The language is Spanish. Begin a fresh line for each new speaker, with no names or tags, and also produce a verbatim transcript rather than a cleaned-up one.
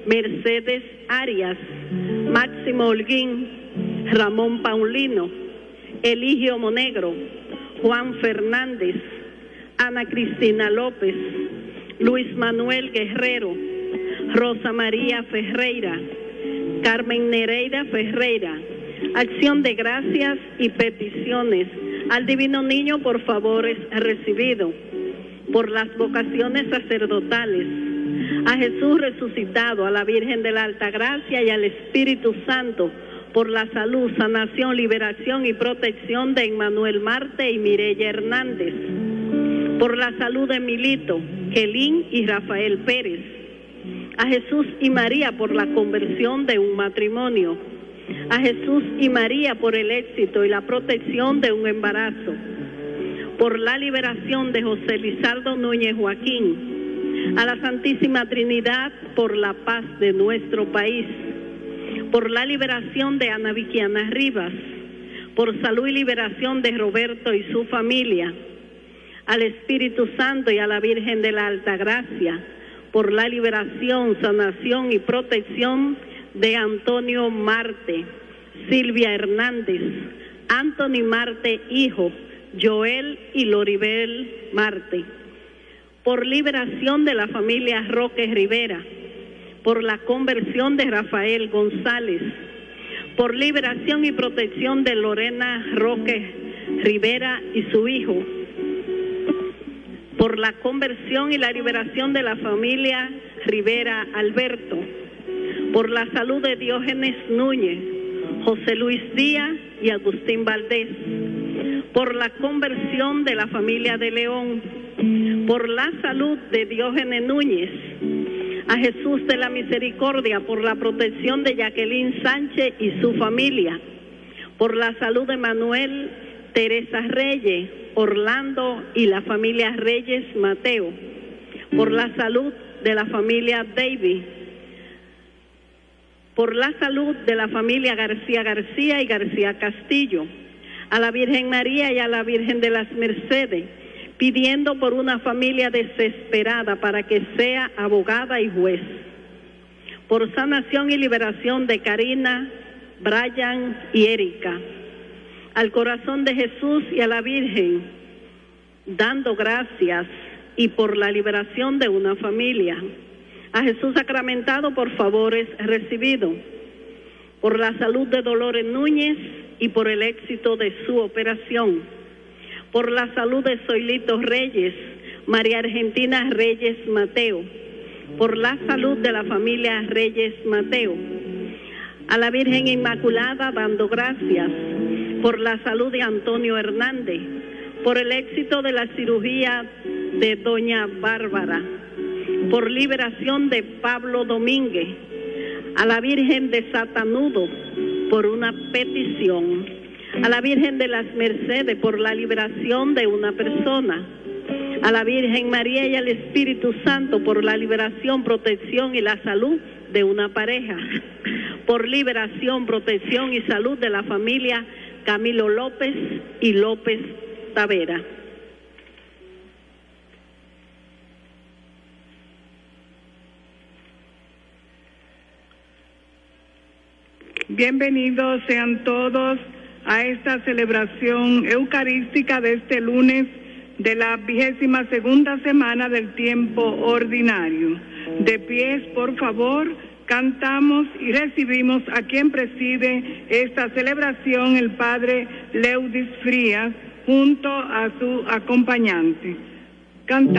Mercedes Arias, Máximo Holguín, Ramón Paulino, Eligio Monegro, Juan Fernández, Ana Cristina López, Luis Manuel Guerrero, Rosa María Ferreira, Carmen Nereida Ferreira. Acción de gracias y peticiones al Divino Niño por favores recibido, por las vocaciones sacerdotales, a Jesús resucitado, a la Virgen de la Altagracia y al Espíritu Santo, por la salud, sanación, liberación y protección de Emmanuel Marte y Mireya Hernández, por la salud de Milito, Kelín y Rafael Pérez, a Jesús y María por la conversión de un matrimonio, a Jesús y María por el éxito y la protección de un embarazo, por la liberación de José Lizardo Núñez Joaquín, a la Santísima Trinidad por la paz de nuestro país, por la liberación de Ana Vikiana Rivas, por salud y liberación de Roberto y su familia, al Espíritu Santo y a la Virgen de la Altagracia, por la liberación, sanación y protección de Antonio Marte, Silvia Hernández, Anthony Marte hijo, Joel y Loribel Marte, por liberación de la familia Roque Rivera, por la conversión de Rafael González, por liberación y protección de Lorena Roque Rivera y su hijo, por la conversión y la liberación de la familia Rivera Alberto, por la salud de Diógenes Núñez, José Luis Díaz y Agustín Valdés, por la conversión de la familia de León, por la salud de Diógenes Núñez, a Jesús de la Misericordia, por la protección de Jacqueline Sánchez y su familia, por la salud de Manuel, Teresa Reyes, Orlando y la familia Reyes Mateo, por la salud de la familia David, por la salud de la familia García García y García Castillo, a la Virgen María y a la Virgen de las Mercedes, pidiendo por una familia desesperada para que sea abogada y juez, por sanación y liberación de Karina, Brian y Erika, al corazón de Jesús y a la Virgen, dando gracias y por la liberación de una familia, a Jesús sacramentado por favores recibidos, por la salud de Dolores Núñez y por el éxito de su operación, por la salud de Zoilito Reyes, María Argentina Reyes Mateo, por la salud de la familia Reyes Mateo, a la Virgen Inmaculada dando gracias, por la salud de Antonio Hernández, por el éxito de la cirugía de doña Bárbara, por liberación de Pablo Domínguez, a la Virgen de Satanudo por una petición, a la Virgen de las Mercedes por la liberación de una persona, a la Virgen María y al Espíritu Santo por la liberación, protección y la salud de una pareja, por liberación, protección y salud de la familia Camilo López y López Tavera.
Bienvenidos sean todos a esta celebración eucarística de este lunes de la vigésima segunda semana del tiempo ordinario. De pies, por favor, cantamos y recibimos a quien preside esta celebración, el Padre Leudis Frías, junto a su acompañante. Cantamos.